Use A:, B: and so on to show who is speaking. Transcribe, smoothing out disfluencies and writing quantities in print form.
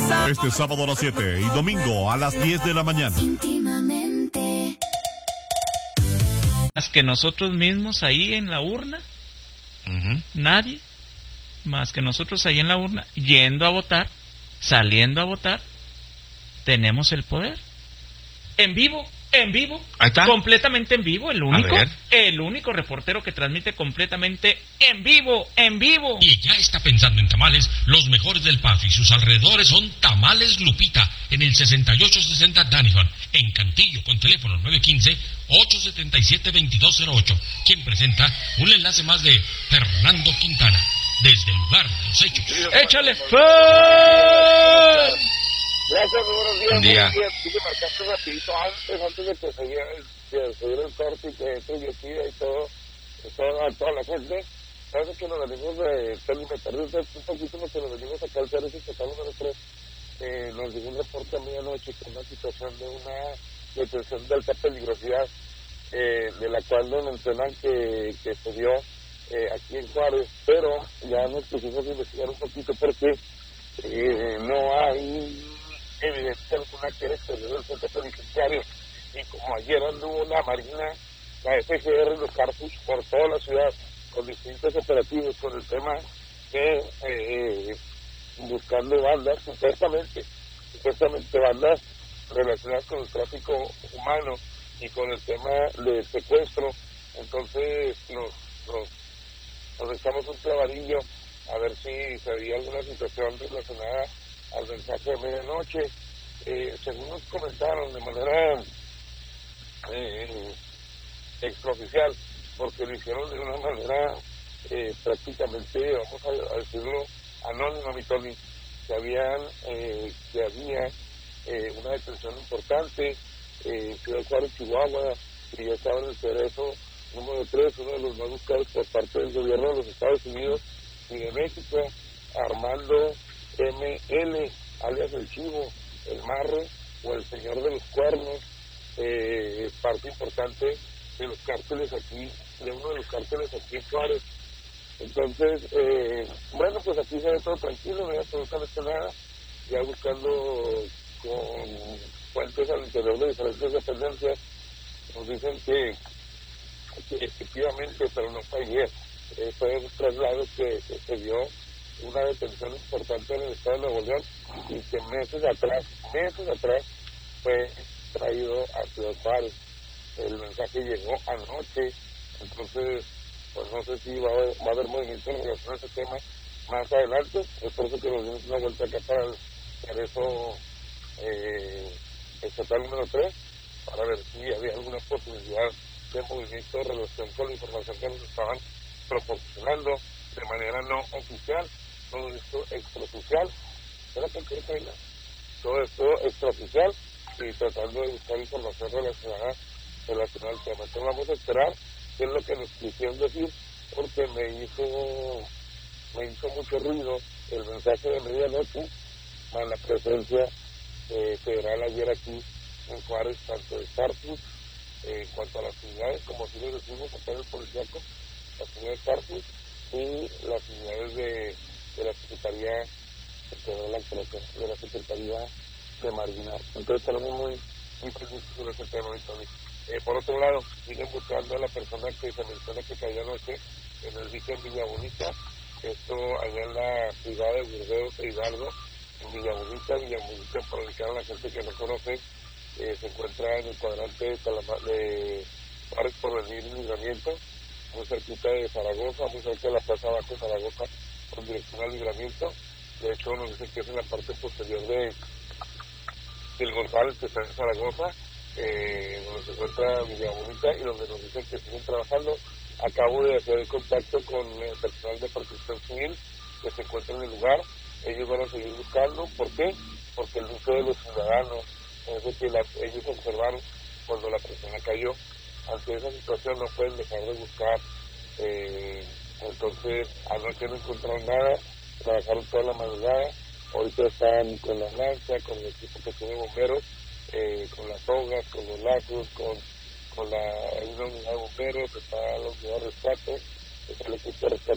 A: Este sábado a las 7 y domingo a las 10 de la mañana.
B: Más que nosotros mismos ahí en la urna, nadie, más que nosotros ahí en la urna, yendo a votar, saliendo a votar, tenemos el poder. En vivo,
C: ahí está,
B: completamente en vivo, el único reportero que transmite completamente en vivo.
D: Y ya está pensando en tamales, los mejores del PAF y sus alrededores son Tamales Lupita, en el 6860 Danison, en Cantillo, con teléfono 915-877-2208, quien presenta un enlace más de Fernando Quintana, desde el lugar de los hechos.
B: ¡Échale!
E: Gracias, buenos días.
C: Buen día.
E: Tú que marcaste rapidito antes de que se diera el corte y que entre yo aquí y toda la gente. Sabes que nos venimos de Telmeterrios un poquito, porque nos venimos acá al servicio estatal número 3. Nos dio un reporte a medianoche con una situación de una detención de alta peligrosidad, de la cual nos mencionan que se dio aquí en Juárez, pero ya nos pusimos a investigar un poquito porque no hay evidencia alguna que era exterior del centro penitenciario, y como ayer anduvo la Marina, la FGR, los Carpus por toda la ciudad con distintos operativos con el tema de buscando bandas, supuestamente bandas relacionadas con el tráfico humano y con el tema de secuestro. Entonces nos echamos un clavadillo a ver si se había alguna situación relacionada al mensaje de medianoche. Según nos comentaron de manera extraoficial, porque lo hicieron de una manera prácticamente, vamos a decirlo, anónima, mi Tony, que había una detención importante en Ciudad Juárez, Chihuahua, y ya estaba en el cerezo número 3, uno de los más buscados por parte del gobierno de los Estados Unidos y de México, Armando ML, alias el Chivo, el Marre o el Señor de los Cuernos, parte importante de los cárteles aquí, de uno de los cárteles aquí en Juárez. Entonces, bueno, pues aquí se ve todo tranquilo, no hay absolutamente nada, ya buscando con fuentes al interior de diferentes dependencias, nos dicen que efectivamente, pero no fue ayer, fue un traslado que se dio una detención importante en el estado de Nuevo León, y que meses atrás fue traído a Ciudad Juárez. El mensaje llegó anoche, entonces pues no sé si va a haber movimiento en relación a ese tema más adelante. Es por eso que nos dimos una vuelta acá para el cerezo estatal número 3, para ver si había alguna posibilidad de movimiento de relación con la información que nos estaban proporcionando de manera no oficial, todo esto extraoficial. Todo esto extraoficial, y tratando de buscar información relacionada al tema. Entonces vamos a esperar qué es lo que nos quisieron decir, porque me hizo mucho ruido el mensaje de medianoche, más la presencia federal ayer aquí en Juárez, tanto de Tartus, en cuanto a las unidades, como si les decimos acá en el policíaco, las unidades Tartus y las unidades de la Secretaría de la Secretaría de Marginal. Entonces estaremos muy pendientes sobre ese tema, Tony. Por otro lado, siguen buscando a la persona que se menciona que cayó anoche en el dique en Villa Bonita, esto allá en la ciudad de Burdeos e Hidalgo, en Villa Bonita, por indicar a la gente que no conoce, se encuentra en el cuadrante de Juárez Porvenir y Libramiento, muy cerquita de Zaragoza, muy cerca de la Plaza Abajo de Zaragoza, con dirección al Libramiento. De hecho, nos dicen que es en la parte posterior del González, que está en Zaragoza, donde se encuentra Villa Bonita, y donde nos dicen que siguen trabajando. Acabo de hacer el contacto con el personal de Protección Civil que se encuentra en el lugar. Ellos van a seguir buscando. ¿Por qué? Porque el uso de los ciudadanos, es decir, ellos observaron cuando la persona cayó. Ante esa situación no pueden dejar de buscar. Entonces, anoche no encontraron nada, trabajaron toda la madrugada. Ahorita están con la lancha, con el equipo que tiene bomberos, con las sogas, con los lazos, hay una unidad de bomberos, está la unidad de rescate, está el equipo de rescate